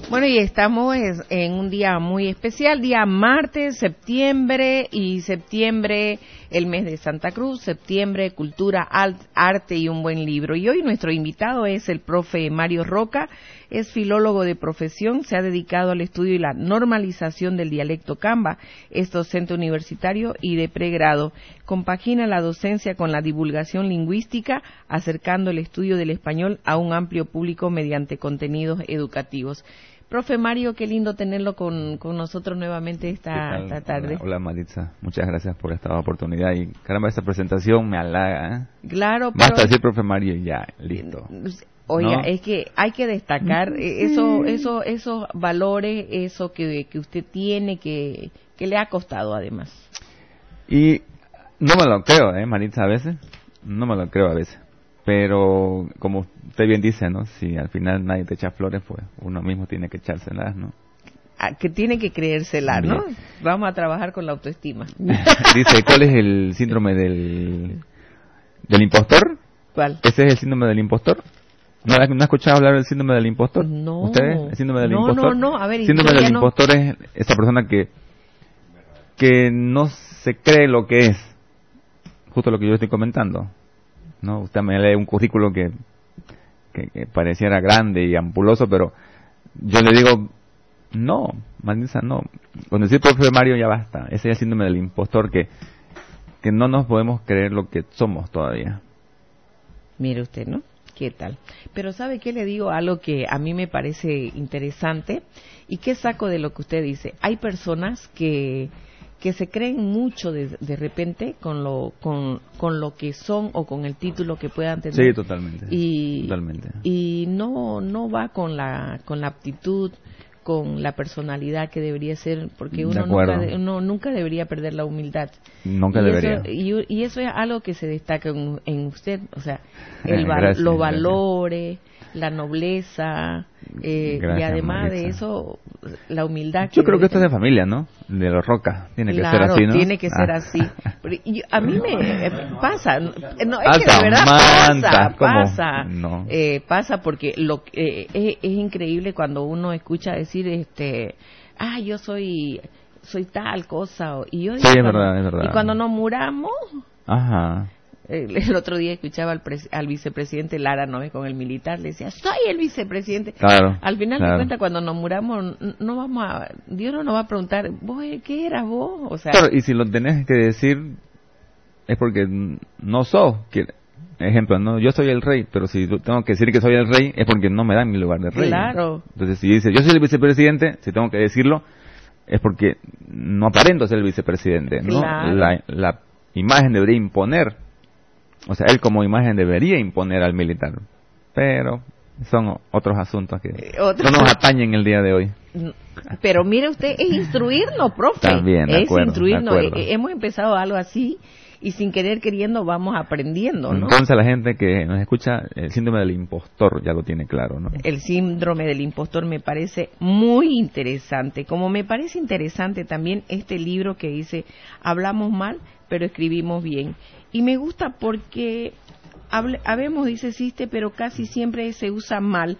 Bueno, y estamos en un día muy especial, día martes, septiembre, el mes de Santa Cruz, septiembre, cultura, arte y un buen libro. Y hoy nuestro invitado es el profe Mario Roca, es filólogo de profesión, se ha dedicado al estudio y la normalización del dialecto Camba, es docente universitario y de pregrado. Compagina la docencia con la divulgación lingüística, acercando el estudio del español a un amplio público mediante contenidos educativos. Profe Mario, qué lindo tenerlo con nosotros nuevamente esta tarde. Hola Maritza, muchas gracias por esta oportunidad y caramba, esta presentación me halaga, ¿eh? Claro, pero... Basta decir profe Mario y ya, listo. Oiga, ¿no? Es que hay que destacar esos valores, eso que usted tiene, que le ha costado además. Y no me lo creo, Maritza, a veces, no me lo creo a veces. Pero, como usted bien dice, ¿no? Si al final nadie te echa flores, pues uno mismo tiene que echárselas, ¿no? Que tiene que creérsela, ¿no? Vamos a trabajar con la autoestima. Dice, ¿cuál es el síndrome del impostor? ¿Cuál? ¿Ese es el síndrome del impostor? ¿No ha escuchado hablar del síndrome del impostor? No. ¿Ustedes? ¿El síndrome del impostor? No. A ver, el síndrome del impostor es esa persona que no se cree lo que es. Justo lo que yo estoy comentando. ¿No? Usted me lee un currículo que pareciera grande y ampuloso, pero yo le digo, no, Marisa, no. Con decir profe Mario ya basta. Ese es el síndrome del impostor que no nos podemos creer lo que somos todavía. Mire usted, ¿no? ¿Qué tal? Pero ¿sabe qué le digo? Algo que a mí me parece interesante y que saco de lo que usted dice. Hay personas que se creen mucho de repente con lo que son o con el título que puedan tener. Sí, totalmente. Totalmente. Y no va con la aptitud, con la personalidad que debería ser, porque uno nunca debería perder la humildad. Nunca debería. Y eso es algo que se destaca en usted, o sea, los valores, la nobleza, y además Maritza. De eso, la humildad. Yo creo que esto es de familia, ¿no? De los Roca, tiene que ser así, ¿no? Tiene que ser así. Pero a mí me pasa, no, es que de verdad pasa. No. Pasa porque es increíble cuando uno escucha decir, yo soy tal cosa, y yo digo, sí, es verdad. Y cuando nos muramos, ajá. El otro día escuchaba al vicepresidente Lara, ¿no? Con el militar, le decía, soy el vicepresidente. Claro. Al final de cuentas, cuando nos muramos, Dios no nos va a preguntar, ¿vos qué eras vos? O sea, claro, y si lo tenés que decir, es porque no sos. Ejemplo, no, yo soy el rey, pero si tengo que decir que soy el rey, es porque no me dan mi lugar de rey. Claro. Entonces, si dice, yo soy el vicepresidente, si tengo que decirlo, es porque no aparento ser el vicepresidente, ¿no? Claro. La imagen debería imponer. O sea, él como imagen debería imponer al militar. Pero son otros asuntos que no nos atañen el día de hoy. Pero mire usted, es instruirnos, profe. También, de acuerdo, instruirnos. De acuerdo. Hemos empezado algo así y sin querer queriendo vamos aprendiendo, ¿no? Entonces la gente que nos escucha, el síndrome del impostor ya lo tiene claro, ¿no? El síndrome del impostor me parece muy interesante. Como me parece interesante también este libro que dice, hablamos mal, pero escribimos bien. Y me gusta porque habemos, dice, existe, pero casi siempre se usa mal.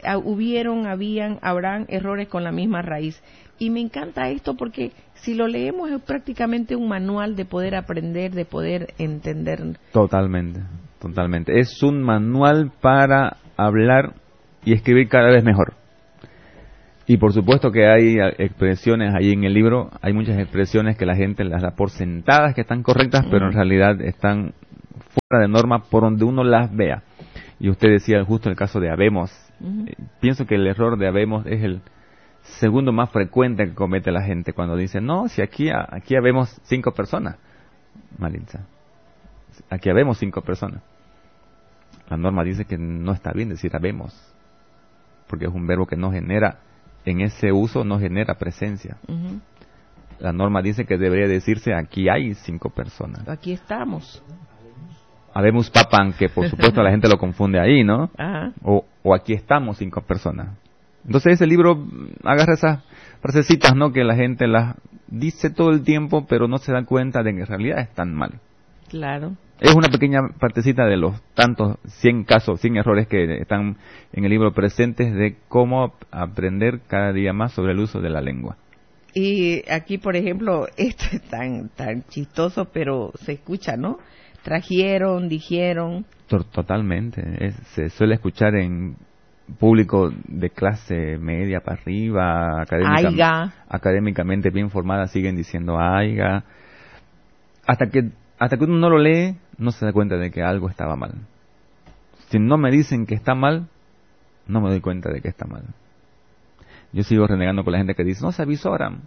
Habrán errores con la misma raíz. Y me encanta esto porque si lo leemos es prácticamente un manual de poder aprender, de poder entender. Totalmente. Es un manual para hablar y escribir cada vez mejor. Y por supuesto que hay expresiones ahí en el libro, hay muchas expresiones que la gente las da por sentadas, que están correctas, pero en realidad están fuera de norma por donde uno las vea. Y usted decía justo el caso de habemos. Pienso que el error de habemos es el segundo más frecuente que comete la gente cuando dice, no, si aquí habemos 5 personas. Maritza, aquí habemos 5 personas. La norma dice que no está bien decir habemos, porque es un verbo que no genera, en ese uso no genera presencia. La norma dice que debería decirse aquí hay 5 personas. Aquí estamos. Habemos papan, que por supuesto la gente lo confunde ahí, ¿no? Ajá. O aquí estamos 5 personas. Entonces ese libro agarra esas frasecitas, ¿no? Que la gente las dice todo el tiempo, pero no se da cuenta de que en realidad están mal. Claro. Es una pequeña partecita de los tantos 100 casos, 100 errores que están en el libro presentes de cómo aprender cada día más sobre el uso de la lengua. Y aquí, por ejemplo, esto es tan chistoso, pero se escucha, ¿no? Trajeron, dijeron. Totalmente. Se suele escuchar en público de clase media para arriba, académicamente bien formada, siguen diciendo aiga. Hasta que uno no lo lee, no se da cuenta de que algo estaba mal. Si no me dicen que está mal, no me doy cuenta de que está mal. Yo sigo renegando con la gente que dice, no se avisoran.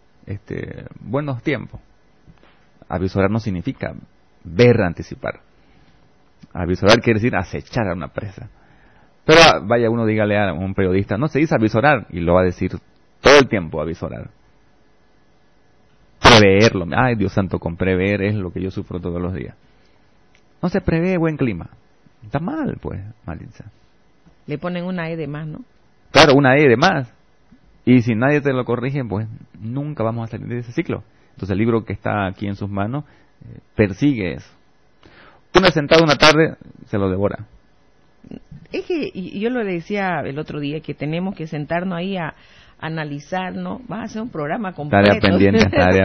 Buenos tiempos. Avisorar no significa ver, anticipar. Avisorar quiere decir acechar a una presa. Pero vaya, uno dígale a un periodista, no se dice avisorar, y lo va a decir todo el tiempo, avisorar. Preverlo. Ay, Dios santo, con prever es lo que yo sufro todos los días. No se prevé buen clima. Está mal, pues, Maritza. Le ponen una E de más, ¿no? Claro, una E de más. Y si nadie te lo corrige, pues nunca vamos a salir de ese ciclo. Entonces el libro que está aquí en sus manos persigue eso. Una sentada una tarde se lo devora. Es que yo lo decía el otro día, que tenemos que sentarnos ahí a analizarnos. Vas a hacer un programa completo. Tarea pendiente.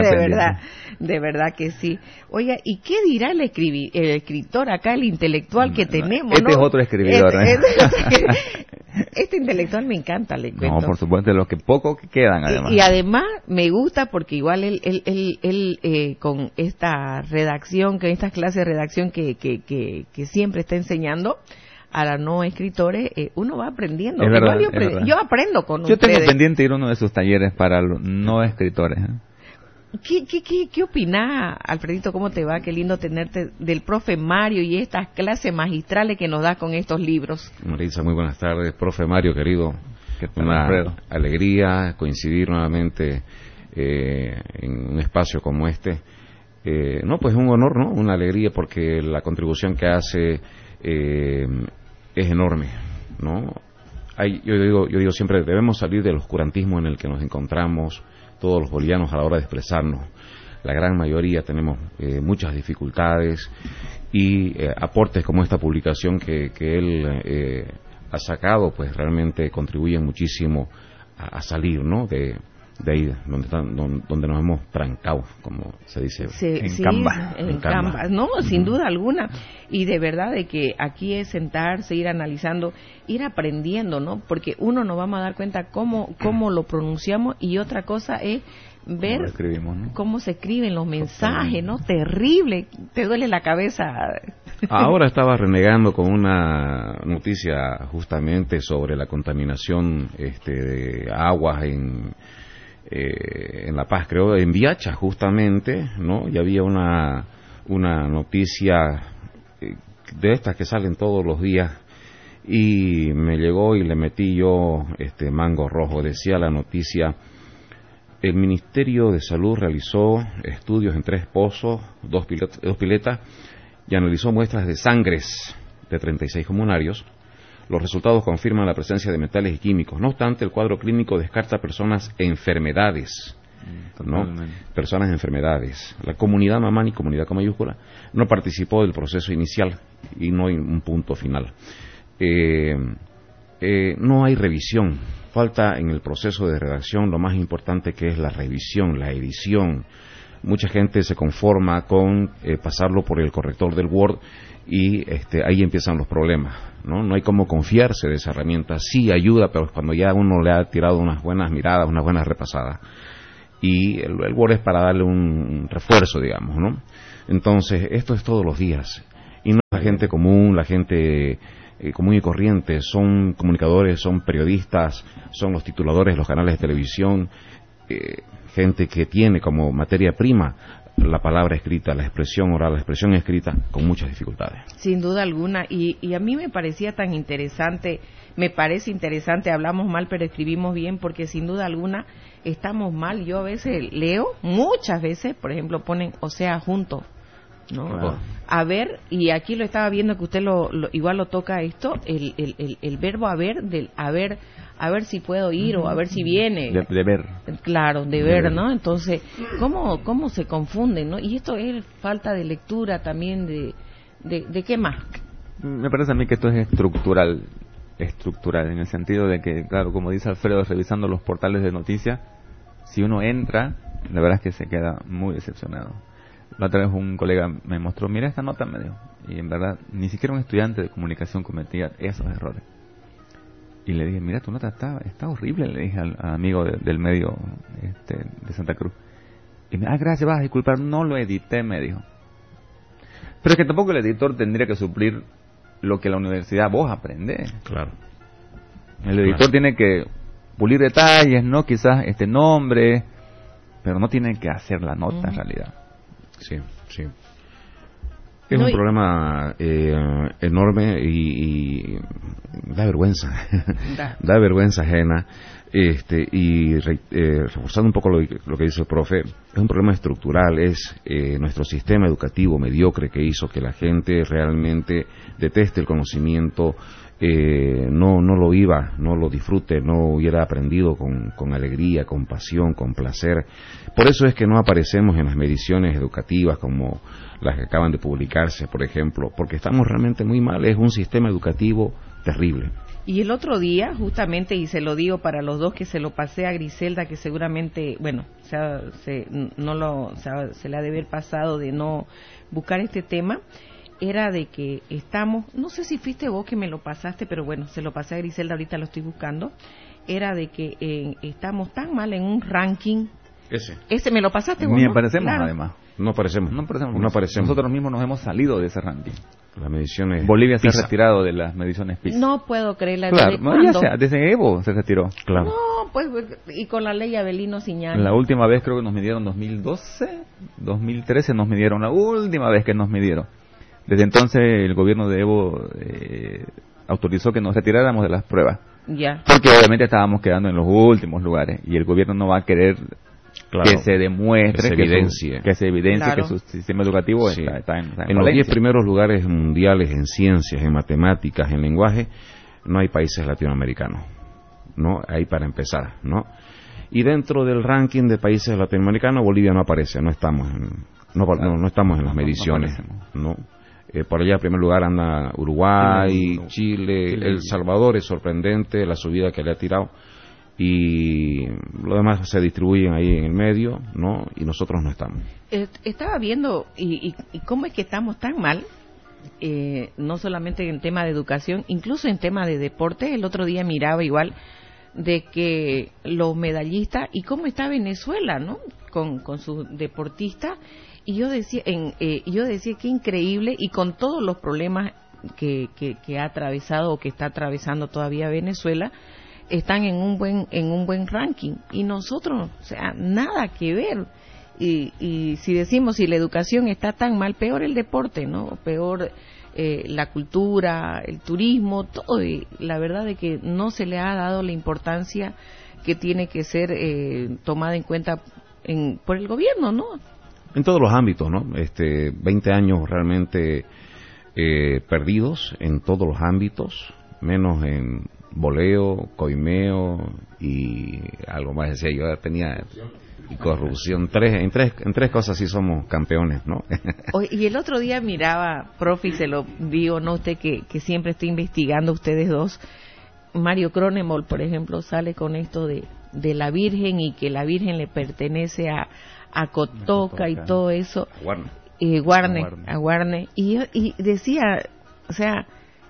De verdad que sí. Oiga, ¿y qué dirá el escritor acá, el intelectual que tenemos? Este es otro escribidor. Este intelectual me encanta, le cuento. No, por supuesto, de los que pocos que quedan, además. Y además me gusta porque igual él con esta redacción, con estas clases de redacción que siempre está enseñando a los no escritores, uno va aprendiendo. Es verdad, yo aprendo con ustedes. Yo tengo pendiente ir a uno de sus talleres para los no escritores. ¿Qué opinás, Alfredito? ¿Cómo te va? Qué lindo tenerte, del profe Mario y estas clases magistrales que nos da con estos libros. Marisa, muy buenas tardes. Profe Mario, querido. Una alegría coincidir nuevamente en un espacio como este. Pues un honor, ¿no? Una alegría porque la contribución que hace es enorme, ¿no? Yo digo siempre, debemos salir del oscurantismo en el que nos encontramos todos los bolivianos a la hora de expresarnos. La gran mayoría tenemos muchas dificultades y aportes como esta publicación que él ha sacado, pues realmente contribuyen muchísimo a salir, ¿no? De ahí donde nos hemos trancado, como se dice, en Canvas, ¿no? Sin duda alguna. Y de verdad de que aquí es sentarse, ir analizando, ir aprendiendo, ¿no? Porque uno nos vamos a dar cuenta cómo lo pronunciamos, y otra cosa es ver cómo se escriben los mensajes, ¿no? Terrible, te duele la cabeza. Ahora estaba renegando con una noticia justamente sobre la contaminación de aguas en La Paz, creo, en Viacha justamente, ¿no? Y había una noticia de estas que salen todos los días, y me llegó y le metí yo mango rojo. Decía la noticia: el Ministerio de Salud realizó estudios en 3 pozos, 2 piletas, y analizó muestras de sangres de 36 comunarios. Los resultados confirman la presencia de metales y químicos. No obstante, el cuadro clínico descarta personas enfermedades, ¿no? Personas enfermedades. La comunidad Mamani, comunidad con mayúscula, no participó del proceso inicial y no hay un punto final. No hay revisión. Falta en el proceso de redacción lo más importante, que es la revisión, la edición. Mucha gente se conforma con pasarlo por el corrector del Word y ahí empiezan los problemas, ¿no? No hay cómo confiarse de esa herramienta. Sí ayuda, pero cuando ya uno le ha tirado unas buenas miradas, unas buenas repasadas. Y el Word es para darle un refuerzo, digamos, ¿no? Entonces, esto es todos los días. Y no la gente común, la gente común y corriente, son comunicadores, son periodistas, son los tituladores de los canales de televisión, gente que tiene como materia prima la palabra escrita, la expresión oral, la expresión escrita, con muchas dificultades. Sin duda alguna, y a mí me parece interesante, hablamos mal pero escribimos bien, porque sin duda alguna estamos mal. Yo a veces leo, muchas veces, por ejemplo, ponen o sea junto, ¿no? Claro. A ver, y aquí lo estaba viendo que usted igual lo toca esto, el verbo haber, del haber, a ver si puedo ir o a ver si viene. De ver. Claro, de ver, ¿no? Entonces, ¿cómo se confunden, no? Y esto es falta de lectura también ¿De qué más? Me parece a mí que esto es estructural, en el sentido de que, claro, como dice Alfredo, revisando los portales de noticias, si uno entra, la verdad es que se queda muy decepcionado. La otra vez un colega me mostró, mira esta nota, me dijo, y en verdad ni siquiera un estudiante de comunicación cometía esos errores. Y le dije, mira, tu nota está horrible, le dije al amigo del medio de Santa Cruz. Y me gracias, vas a disculpar, no lo edité, me dijo. Pero es que tampoco el editor tendría que suplir lo que la universidad vos aprendés. Claro. El editor tiene que pulir detalles, ¿no? Quizás nombre, pero no tiene que hacer la nota en realidad. Sí. Es un problema enorme y da vergüenza. Da vergüenza ajena. Y reforzando un poco lo que dice el profe, es un problema estructural, es nuestro sistema educativo mediocre que hizo que la gente realmente deteste el conocimiento, no lo disfrute, no hubiera aprendido con alegría, con pasión, con placer. Por eso es que no aparecemos en las mediciones educativas como las que acaban de publicarse, por ejemplo, porque estamos realmente muy mal, es un sistema educativo terrible. Y el otro día, justamente, y se lo digo para los dos, que se lo pasé a Griselda, que seguramente, bueno, se le ha de haber pasado de no buscar este tema, era de que estamos, no sé si fuiste vos que me lo pasaste, pero bueno, se lo pasé a Griselda, ahorita lo estoy buscando, era de que estamos tan mal en un ranking. Ese me lo pasaste vos, Ni ¿no? aparecemos, Claro. además. No aparecemos. Nosotros mismos nos hemos salido de ese ranking. Las mediciones Bolivia se PISA. ha retirado de las mediciones PISA. No puedo creerla. Claro, ¿Desde cuándo? desde Evo se retiró. Claro. No, pues, y con la ley Abelino Siñán. La última vez creo que nos midieron 2012, 2013 nos midieron, la última vez que nos midieron. Desde entonces el gobierno de Evo autorizó que nos retiráramos de las pruebas. Ya. Porque obviamente estábamos quedando en los últimos lugares y el gobierno no va a querer que se demuestre, que se evidencie claro. que su sistema educativo está en los 10 primeros lugares mundiales en ciencias, en matemáticas, en lenguaje, no hay países latinoamericanos, ¿no? Ahí para empezar, ¿no? Y dentro del ranking de países latinoamericanos, Bolivia no aparece, no estamos en las mediciones, ¿no? Por allá en primer lugar anda Uruguay, Chile, El Salvador, es sorprendente la subida que le ha tirado. Y lo demás se distribuyen ahí en el medio, ¿no? Y nosotros no estamos. Estaba viendo y cómo es que estamos tan mal, no solamente en tema de educación, incluso en tema de deporte. El otro día miraba igual de que los medallistas y cómo está Venezuela, ¿no? Con sus deportistas, y yo decía qué increíble, y con todos los problemas que ha atravesado o que está atravesando todavía Venezuela, están en un buen ranking, y nosotros, o sea, nada que ver. Y si decimos, si la educación está tan mal, peor el deporte, ¿no? Peor la cultura, el turismo, todo. Y la verdad es que no se le ha dado la importancia que tiene que ser tomada en cuenta por el gobierno, ¿no? En todos los ámbitos, ¿no? 20 años realmente perdidos en todos los ámbitos, menos en voleo, coimeo y algo más, decía yo, tenía, y corrupción. En tres cosas sí somos campeones, ¿no? Y el otro día miraba, profe, y se lo digo, no usted que siempre está investigando, ustedes dos, Mario Cronemol, por ejemplo, sale con esto de la Virgen, y que la Virgen le pertenece a Cotoca y todo eso. A Guarne. Y decía, o sea,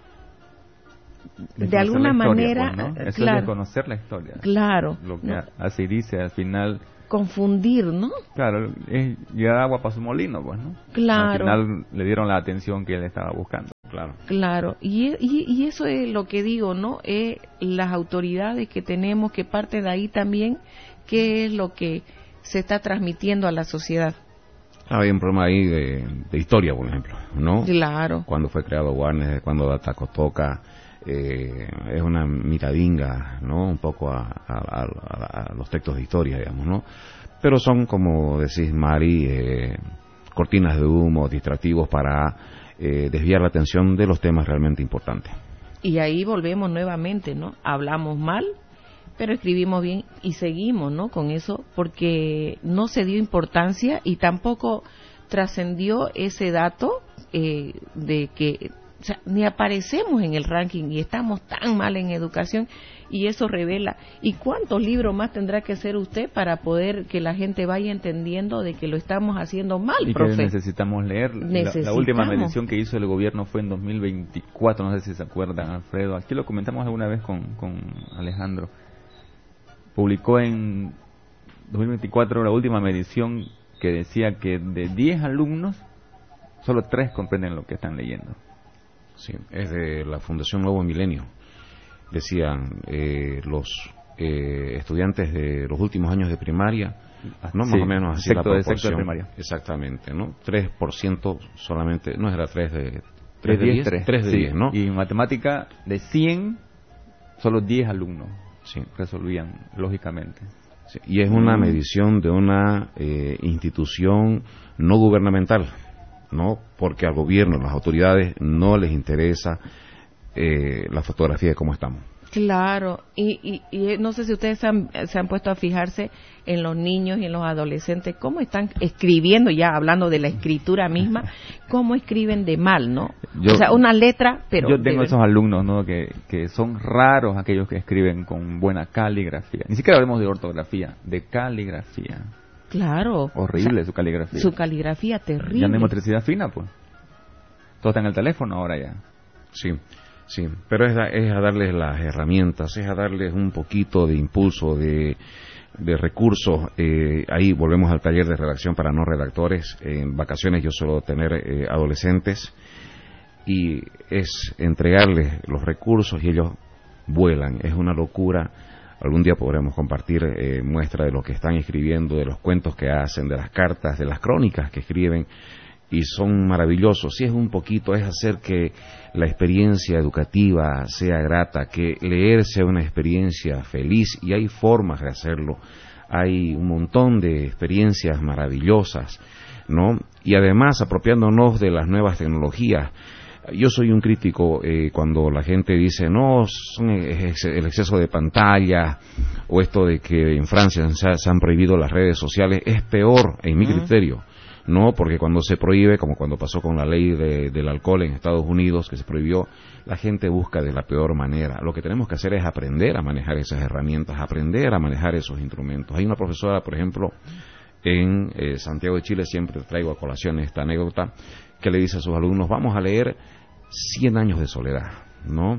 de alguna manera, pues, ¿no? Eso claro, es de conocer la historia. Claro. Lo que así dice al final. Confundir, ¿no? Claro, es llevar agua para su molino, pues, ¿no? Claro. Al final le dieron la atención que él estaba buscando, claro. Claro, y eso es lo que digo, ¿no? Las autoridades que tenemos, que parte de ahí también, qué es lo que se está transmitiendo a la sociedad. Hay un problema ahí de historia, por ejemplo, ¿no? Claro. Cuando fue creado Guarne, cuando data Cotoca, es una miradinga, ¿no? Un poco a los textos de historia, digamos, ¿no? Pero son, como decís, Mari, cortinas de humo, distractivos para desviar la atención de los temas realmente importantes. Y ahí volvemos nuevamente, ¿no? Hablamos mal, pero escribimos bien, y seguimos, ¿no? Con eso, porque no se dio importancia y tampoco trascendió ese dato de que, o sea, ni aparecemos en el ranking y estamos tan mal en educación, y eso revela. ¿Y cuántos libros más tendrá que hacer usted para poder que la gente vaya entendiendo de que lo estamos haciendo mal, y profe? que necesitamos leer. La última medición que hizo el gobierno fue en 2024, no sé si se acuerdan, Alfredo. Aquí lo comentamos alguna vez con Alejandro. Publicó en 2024 la última medición que decía que de 10 alumnos, solo 3 comprenden lo que están leyendo. Sí, es de la Fundación Nuevo Milenio. Decían los estudiantes de los últimos años de primaria, ¿no? Sí, más o menos así la proporción. Sexto de primaria. Exactamente, ¿no? 3% solamente, no era 3 de 3 de 10, sí, ¿no? Y en matemática, de 100, solo 10 alumnos sí. resolvían lógicamente. Sí, y es una medición de una institución no gubernamental, ¿no? Porque al gobierno, a las autoridades, no les interesa la fotografía de cómo estamos. Claro, y no sé si ustedes se han puesto a fijarse en los niños y en los adolescentes, cómo están escribiendo, ya hablando de la escritura misma, cómo escriben de mal, ¿no? O sea, una letra, pero... Yo tengo esos alumnos, ¿no? Que son raros aquellos que escriben con buena caligrafía. Ni siquiera hablemos de ortografía, de caligrafía. Claro. Horrible, o sea, su caligrafía. Su caligrafía terrible. Ya no hay motricidad fina, pues. Todo está en el teléfono ahora ya. Sí. Sí, pero es a darles las herramientas, es a darles un poquito de impulso, de recursos. Ahí volvemos al taller de redacción para no redactores. En vacaciones yo suelo tener adolescentes y es entregarles los recursos y ellos vuelan. Es una locura. Algún día podremos compartir muestra de lo que están escribiendo, de los cuentos que hacen, de las cartas, de las crónicas que escriben. Y son maravillosos. Si es un poquito, es hacer que la experiencia educativa sea grata, que leer sea una experiencia feliz, y hay formas de hacerlo. Hay un montón de experiencias maravillosas, ¿no? Y además, apropiándonos de las nuevas tecnologías. Yo soy un crítico cuando la gente dice, no, son el exceso de pantalla, o esto de que en Francia se han prohibido las redes sociales. Es peor, en mi criterio. No, porque cuando se prohíbe, como cuando pasó con la ley del alcohol en Estados Unidos, que se prohibió, la gente busca de la peor manera. Lo que tenemos que hacer es aprender a manejar esas herramientas, aprender a manejar esos instrumentos. Hay una profesora, por ejemplo, en Santiago de Chile, siempre traigo a colación esta anécdota, que le dice a sus alumnos, vamos a leer 100 años de soledad, ¿no?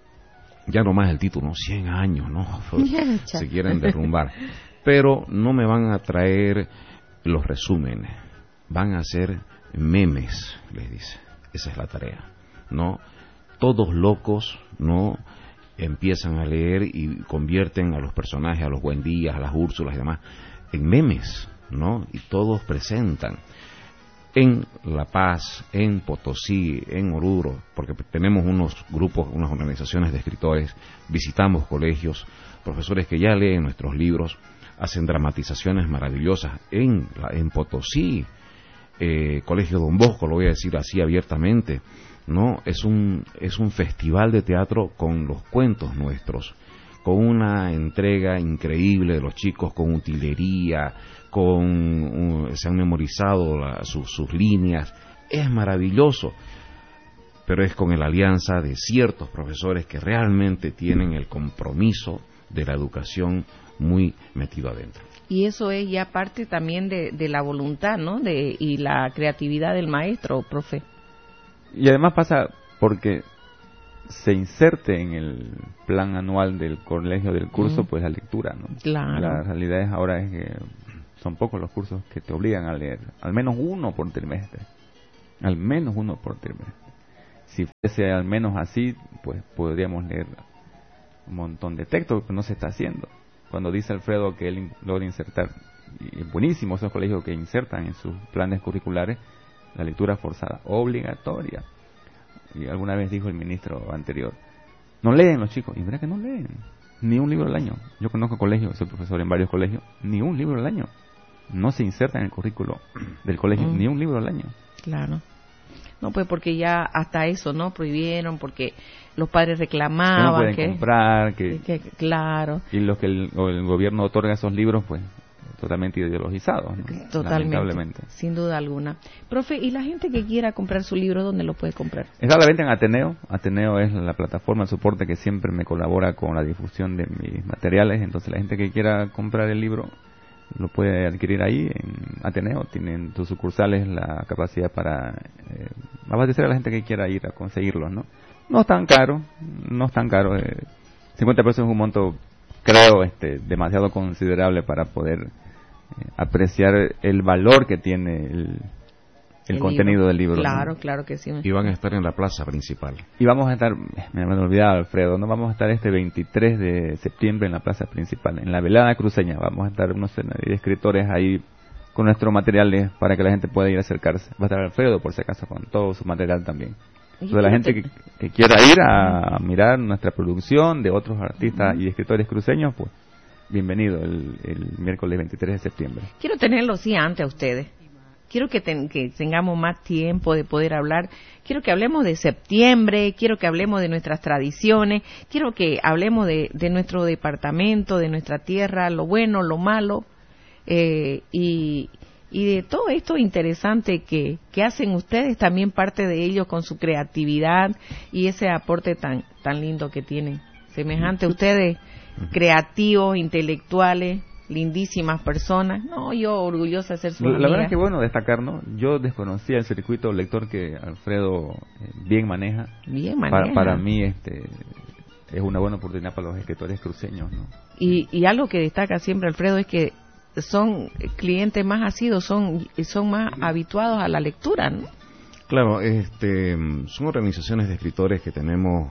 Ya no más el título, ¿no? 100 años, ¿no? Se quieren derrumbar. Pero no me van a traer los resúmenes. Van a hacer memes, les dice. Esa es la tarea, ¿no? Todos locos, ¿no? Empiezan a leer y convierten a los personajes, a los Buendías, a las Úrsulas y demás, en memes, ¿no? Y todos presentan. En La Paz, en Potosí, en Oruro, porque tenemos unos grupos, unas organizaciones de escritores, visitamos colegios, profesores que ya leen nuestros libros, hacen dramatizaciones maravillosas. En Potosí, Colegio Don Bosco, lo voy a decir así abiertamente, ¿no? Es un festival de teatro con los cuentos nuestros, con una entrega increíble de los chicos, con utilería, se han memorizado sus líneas. Es maravilloso, pero es con la alianza de ciertos profesores que realmente tienen el compromiso de la educación muy metido adentro. Y eso es ya parte también de la voluntad, ¿no? Y la creatividad del maestro, profe. Y además pasa porque se inserte en el plan anual del colegio del curso, pues la lectura, ¿no? Claro. La realidad es ahora es que son pocos los cursos que te obligan a leer, al menos uno por trimestre. Al menos uno por trimestre. Si fuese al menos así, pues podríamos leer un montón de textos, pero no se está haciendo. Cuando dice Alfredo que él logra insertar, y es buenísimo esos colegios que insertan en sus planes curriculares la lectura forzada, obligatoria. Y alguna vez dijo el ministro anterior, no leen los chicos, y verdad que no leen, ni un libro al año. Yo conozco colegios, soy profesor en varios colegios, ni un libro al año. No se inserta en el currículo del colegio, ni un libro al año. Claro. No, pues porque ya hasta eso, ¿no? Prohibieron, porque los padres reclamaban que no pueden comprar, claro. Y los que el gobierno otorga esos libros, pues totalmente ideologizados, ¿no? Totalmente, lamentablemente. Sin duda alguna. Profe, ¿y la gente que quiera comprar su libro, dónde lo puede comprar? Está a la venta en Ateneo. Ateneo es la plataforma de soporte que siempre me colabora con la difusión de mis materiales. Entonces la gente que quiera comprar el libro lo puede adquirir ahí en Ateneo. Tienen sus sucursales la capacidad para abastecer a la gente que quiera ir a conseguirlos, ¿no? No es tan caro, 50 pesos es un monto, creo, demasiado considerable para poder apreciar el valor que tiene el contenido del libro. Claro, ¿no? claro que sí. Y van a estar en la plaza principal. Y vamos a estar, me olvidaba, Alfredo, ¿no? Vamos a estar 23 de septiembre en la plaza principal, en la velada cruceña. Vamos a estar unos escritores ahí con nuestros materiales para que la gente pueda ir a acercarse. Va a estar Alfredo, por si acaso, con todo su material también. Entonces, la gente que quiera ir a mirar nuestra producción de otros artistas y escritores cruceños, pues bienvenido el miércoles 23 de septiembre. Quiero tenerlo sí antes a ustedes. Quiero que tengamos más tiempo de poder hablar. Quiero que hablemos de septiembre, quiero que hablemos de nuestras tradiciones, quiero que hablemos de nuestro departamento, de nuestra tierra, lo bueno, lo malo, y de todo esto interesante que hacen ustedes, también parte de ello con su creatividad y ese aporte tan lindo que tienen. Semejante a ustedes, creativos, intelectuales, lindísimas personas. No, yo orgullosa de ser su amiga. La verdad es que bueno destacar, ¿no? Yo desconocía el circuito lector que Alfredo bien maneja. Bien maneja. Para mí es una buena oportunidad para los escritores cruceños, ¿no? Y algo que destaca siempre Alfredo es que son clientes más asiduos, son más habituados a la lectura, ¿no? Claro, son organizaciones de escritores que tenemos,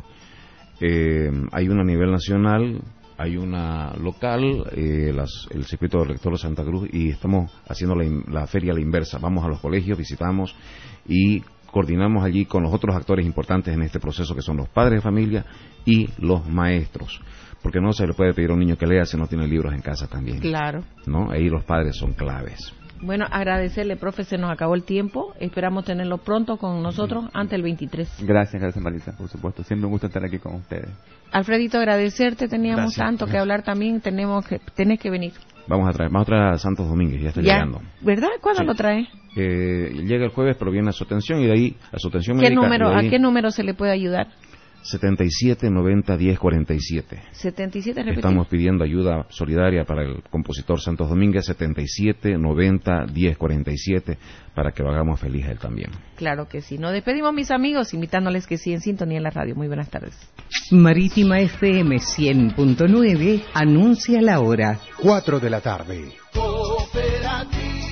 hay una a nivel nacional, hay una local, el circuito de lectores de Santa Cruz, y estamos haciendo la feria a la inversa. Vamos a los colegios, visitamos y coordinamos allí con los otros actores importantes en este proceso, que son los padres de familia y los maestros. Porque no se le puede pedir a un niño que lea si no tiene libros en casa también. Claro. ¿No? Ahí los padres son claves. Bueno, agradecerle, profe, se nos acabó el tiempo. Esperamos tenerlo pronto con nosotros antes del 23. Gracias, Marisa, por supuesto. Siempre un gusto estar aquí con ustedes. Alfredito, agradecerte. Teníamos tanto que hablar también. Tenés que venir. Vamos a traer a Santos Domínguez, ya está llegando. ¿Verdad? ¿Cuándo lo trae? Llega el jueves, pero viene a su atención y de ahí a su atención médica. ¿A qué número se le puede ayudar? 77 90 10 47. 77, repite. Estamos pidiendo ayuda solidaria para el compositor Santos Domínguez, 77 90 10 47, para que lo hagamos feliz a él también. Claro que sí. Nos despedimos, mis amigos, invitándoles que sí en sintonía en la radio. Muy buenas tardes. Marítima FM 100.9 anuncia la hora. 4 de la tarde. Cooperativa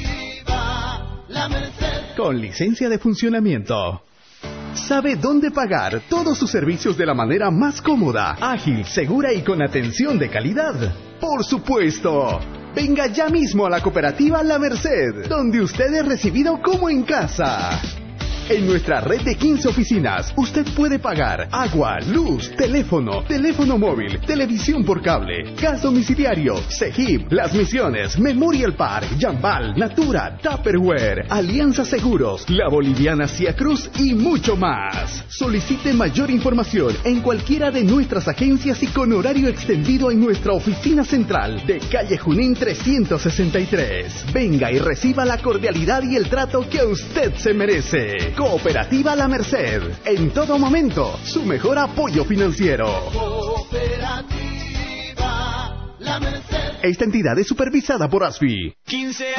La Merced. Con licencia de funcionamiento. Sabe dónde pagar todos sus servicios de la manera más cómoda, ágil, segura y con atención de calidad. ¡Por supuesto! Venga ya mismo a la cooperativa La Merced, donde usted es recibido como en casa. En nuestra red de 15 oficinas, usted puede pagar agua, luz, teléfono móvil, televisión por cable, gas domiciliario, CEGIP, Las Misiones, Memorial Park, Jambal, Natura, Tupperware, Alianza Seguros, La Boliviana Cia Cruz y mucho más. Solicite mayor información en cualquiera de nuestras agencias y con horario extendido en nuestra oficina central de calle Junín 363. Venga y reciba la cordialidad y el trato que usted se merece. Cooperativa La Merced, en todo momento, su mejor apoyo financiero. Cooperativa La Merced. Esta entidad es supervisada por ASFI. 15